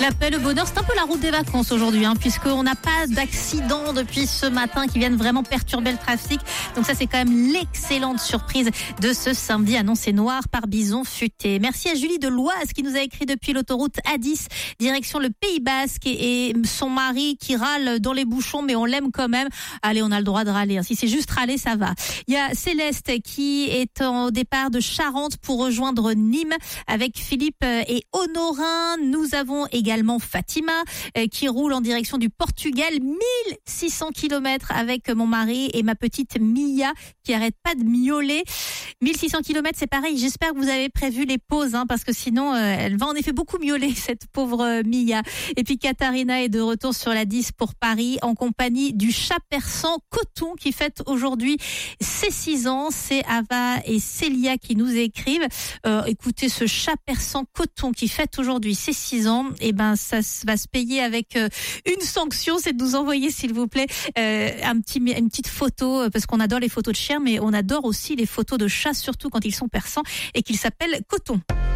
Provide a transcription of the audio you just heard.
La paix, le bonheur, c'est un peu la route des vacances aujourd'hui, puisqu'on n'a pas d'accident depuis ce matin qui viennent vraiment perturber le trafic. Donc ça, c'est quand même l'excellente surprise de ce samedi annoncé noir par bison futé. Merci à Julie de l'Oise qui nous a écrit depuis l'autoroute A10, direction le Pays Basque, et son mari qui râle dans les bouchons, mais on l'aime quand même. Allez, on a le droit de râler. Si c'est juste râler, ça va. Il y a Céleste qui est au départ de Charente pour rejoindre Nîmes avec Philippe et Honorin. Nous avons également Fatima qui roule en direction du Portugal, 1600 km avec mon mari et ma petite Mia qui arrête pas de miauler. 1600 km, c'est pareil. J'espère que vous avez prévu les pauses, parce que sinon elle va en effet beaucoup miauler, cette pauvre Mia. Et puis Katharina est de retour sur la 10 pour Paris en compagnie du chat persan Coton qui fête aujourd'hui ses 6 ans. C'est Ava et Célia qui nous écrivent. Écoutez, ce chat persan Coton qui fête aujourd'hui ses 6 ans, ça va se payer avec une sanction, c'est de nous envoyer, s'il vous plaît, une petite photo, parce qu'on adore les photos de chiens, mais on adore aussi les photos de chats, surtout quand ils sont persans et qu'ils s'appellent Coton.